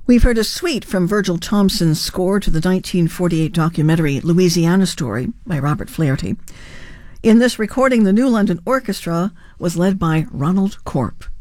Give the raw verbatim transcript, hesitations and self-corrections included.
We've heard a suite from Virgil Thomson's score to the nineteen forty-eight documentary Louisiana Story by Robert Flaherty. In this recording, the New London Orchestra was led by Ronald Corp.